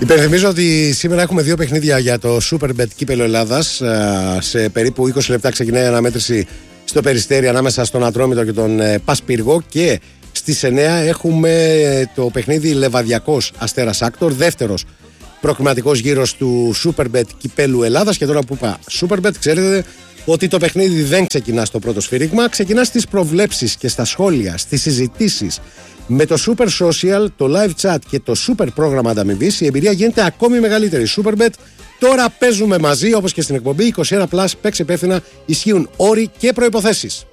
Υπενθυμίζω ότι σήμερα έχουμε δύο παιχνίδια για το Superbet Κύπελλο Ελλάδας. Σε περίπου 20 λεπτά ξεκινάει η αναμέτρηση στο Περιστέρι ανάμεσα στον Ατρόμητο και τον Πασπύργο. Και στις 9 έχουμε το παιχνίδι Λεβαδιακός Αστέρας Άκτορ, δεύτερος προκριματικός γύρος του Superbet Κυπέλλου Ελλάδας. Και τώρα που είπα Superbet, ξέρετε ότι το παιχνίδι δεν ξεκινά στο πρώτο σφύριγμα, ξεκινά στις προβλέψεις και στα σχόλια, στις συζητήσεις. Με το Super Social, το live chat και το super πρόγραμμα ανταμοιβής, η εμπειρία γίνεται ακόμη μεγαλύτερη. Superbet, τώρα παίζουμε μαζί, όπως και στην εκπομπή 21+, παίξε υπεύθυνα, ισχύουν όροι και προϋποθέσεις.